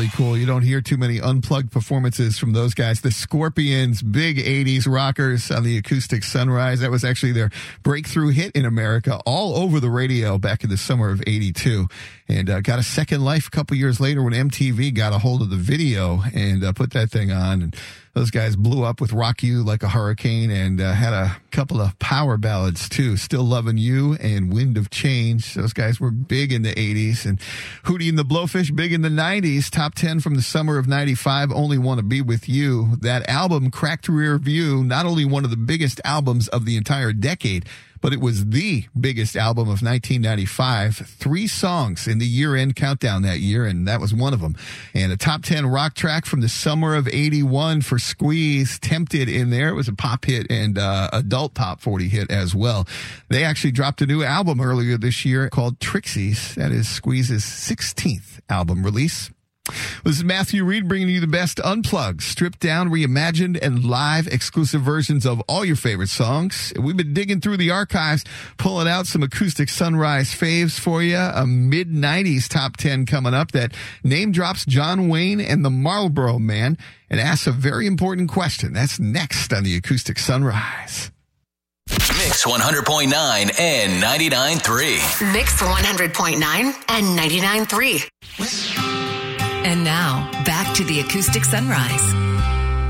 really cool. You don't hear too many unplugged performances from those guys. The Scorpions, big 80s rockers on the Acoustic Sunrise. That was actually their breakthrough hit in America, all over the radio back in the summer of 82. And got a second life a couple years later when MTV got a hold of the video and put that thing on. And those guys blew up with Rock You Like a Hurricane and had a couple of power ballads, too. Still Loving You and Wind of Change. Those guys were big in the 80s. And Hootie and the Blowfish, big in the 90s. Top 10 from the summer of 95, Only Want to Be With You. That album, Cracked Rear View, not only one of the biggest albums of the entire decade, but it was the biggest album of 1995. 3 songs in the year-end countdown that year, and that was one of them. And a top 10 rock track from the summer of 81 for Squeeze, Tempted in there. It was a pop hit and adult top 40 hit as well. They actually dropped a new album earlier this year called Trixies. That is Squeeze's 16th album release. This is Matthew Reed bringing you the best unplugged, stripped down, reimagined, and live exclusive versions of all your favorite songs. We've been digging through the archives, pulling out some Acoustic Sunrise faves for you. A mid-90s top 10 coming up that name drops John Wayne and the Marlboro Man and asks a very important question. That's next on the Acoustic Sunrise. Mix 100.9 and 99.3. Mix 100.9 and 99.3. And now, back to the Acoustic Sunrise.